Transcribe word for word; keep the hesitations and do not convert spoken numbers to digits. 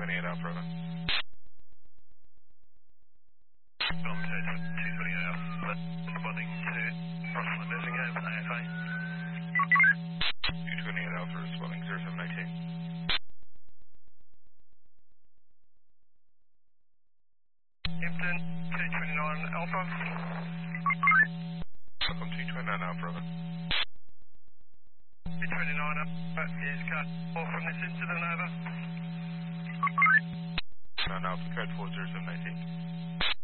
twenty-eight Alpha. Over. Tom two twenty-eight Alpha, responding to Rosslyn moving home, A F A. two twenty-eight Alpha, responding zero seven eighteen. Hampton two twenty-nine Alpha. Welcome two twenty-nine Alpha. Over. two twenty-nine Alpha is cut off from this incident, over. nine Alpha, code four zero seven eighteen.